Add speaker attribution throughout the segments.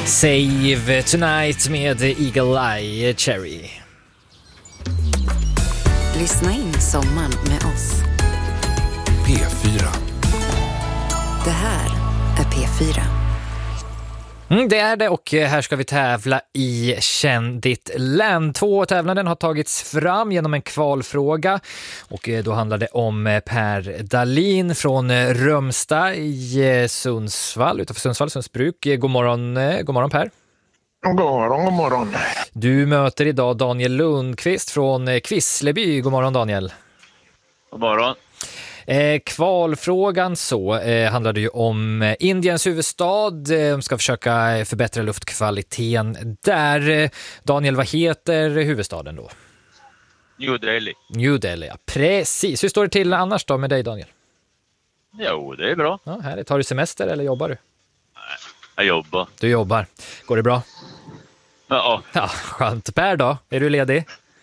Speaker 1: Save Tonight med Eagle Eye Cherry.
Speaker 2: Lyssna in sommaren med oss.
Speaker 3: P4.
Speaker 2: Det här är P4.
Speaker 1: Det är det, och här ska vi tävla i Känn ditt län. 2 tävlanden har tagits fram genom en kvalfråga, och då handlar det om Per Dahlin från Römsta i Sundsvall, utanför Sundsvall, Sundsbruk. God morgon Per.
Speaker 4: God morgon.
Speaker 1: Du möter idag Daniel Lundqvist från Kvissleby. God morgon Daniel.
Speaker 5: God morgon.
Speaker 1: Kvalfrågan handlade ju om Indiens huvudstad. De ska försöka förbättra luftkvaliteten där. Daniel, vad heter huvudstaden då?
Speaker 5: New Delhi.
Speaker 1: New Delhi, ja. Precis. Hur står det till annars då med dig, Daniel?
Speaker 5: Jo, det är bra.
Speaker 1: Ja, härligt. Tar du semester eller jobbar du?
Speaker 5: Jag jobbar.
Speaker 1: Du jobbar. Går det bra?
Speaker 5: Ja.
Speaker 1: Ja, skönt. Per då? Är du ledig?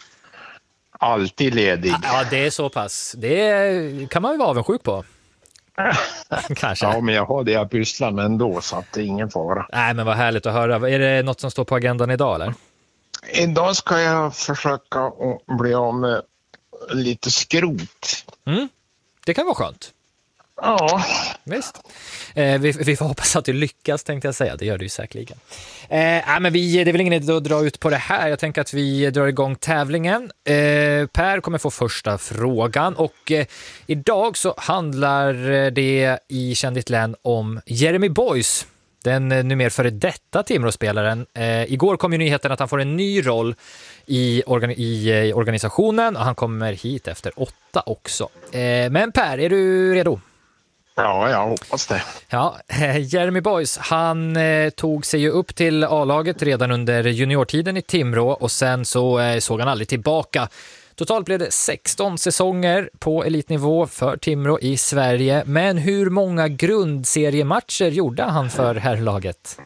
Speaker 4: Alltid ledig.
Speaker 1: Ja, det är så pass. Det kan man ju vara avundsjuk på. Kanske.
Speaker 4: Ja, men jag har det jag pysslar med ändå, så att det är ingen fara.
Speaker 1: Nej, men vad härligt att höra. Är det något som står på agendan idag, eller?
Speaker 4: Idag ska jag försöka att bli av med lite skrot.
Speaker 1: Det kan vara skönt.
Speaker 4: Ja.
Speaker 1: Visst. Vi får hoppas att du lyckas, tänkte jag säga. Det gör du ju säkerligen. Det är väl ingen idé att dra ut på det här. Jag tänker att vi drar igång tävlingen. Per kommer få första frågan, och idag så handlar det i Känn ditt län om Jeremy Boyce, den numera före detta Timrå-spelaren. Igår kom ju nyheten att han får en ny roll i organisationen, och han kommer hit efter 8 också. Men Per, är du redo?
Speaker 4: Ja, jag hoppas det.
Speaker 1: Ja, Jeremy Boyce, han tog sig ju upp till A-laget redan under juniortiden i Timrå, och sen så såg han aldrig tillbaka. Totalt blev det 16 säsonger på elitnivå för Timrå i Sverige. Men hur många grundseriematcher gjorde han för herrlaget?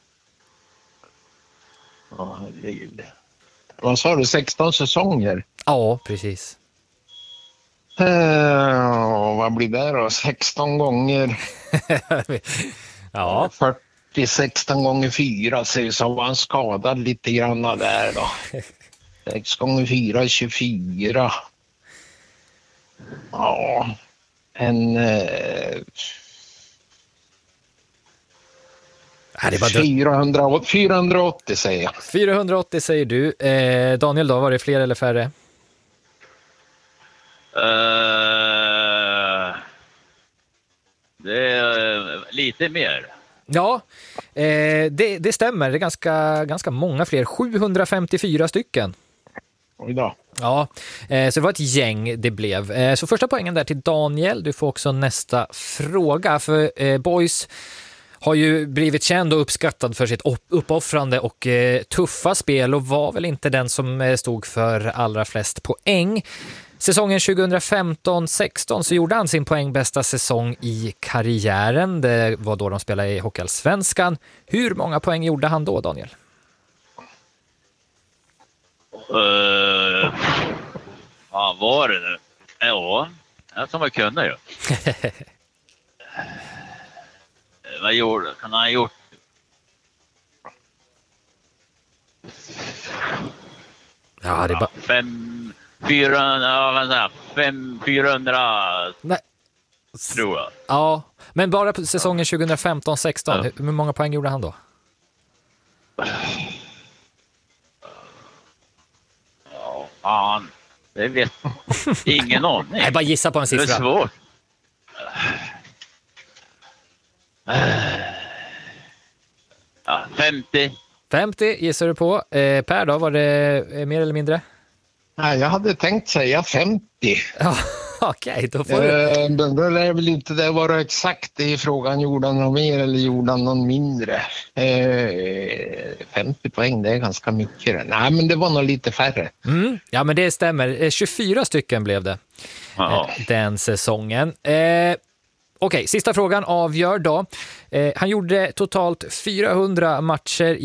Speaker 4: Ja, herregud. Vad sa du, 16 säsonger?
Speaker 1: Ja, precis.
Speaker 4: Vad blir det då? 16 gånger?
Speaker 1: Ja.
Speaker 4: 40, 16 gånger 4, så var han skadad lite grann där då. 6 gånger 4 är 24. Ja, 480 säger jag.
Speaker 1: 480 säger du. Daniel då, var det fler eller färre?
Speaker 5: Det är lite mer.
Speaker 1: Ja, det stämmer. Det är ganska många fler. 754 stycken.
Speaker 4: Oj då.
Speaker 1: Ja, så det var ett gäng det blev. Så första poängen där till Daniel. Du får också nästa fråga. För Boyce har ju blivit känd och uppskattad för sitt uppoffrande och tuffa spel, och var väl inte den som stod för allra flest poäng. Säsongen 2015-16 så gjorde han sin poängbästa säsong i karriären. Det var då de spelade i Hockeyallsvenskan. Hur många poäng gjorde han då, Daniel?
Speaker 5: Vad var det nu? Ja, jag som jag kunde ju. Vad gjorde kan han ha gjort?
Speaker 1: Ja, det är bara
Speaker 5: 400
Speaker 1: Nej.
Speaker 5: tror jag.
Speaker 1: Ja, men bara på säsongen 2015-16. Hur många poäng gjorde han då?
Speaker 5: Ja, fan. Det vet ingen aning.
Speaker 1: Nej, bara gissa på en siffra.
Speaker 5: Det är svårt. Ja, 50.
Speaker 1: 50 gissar du på. Per då, var det mer eller mindre?
Speaker 4: Nej, jag hade tänkt säga 50.
Speaker 1: Ja, okej, då får du...
Speaker 4: Då lär väl inte det vara exakt i frågan, gjorde han någon mer eller gjorde han någon mindre. 50 poäng, det är ganska mycket. Nej, men det var nog lite färre.
Speaker 1: Ja, men det stämmer. 24 stycken blev det den säsongen. Okej, sista frågan avgör då. Han gjorde totalt 400 matcher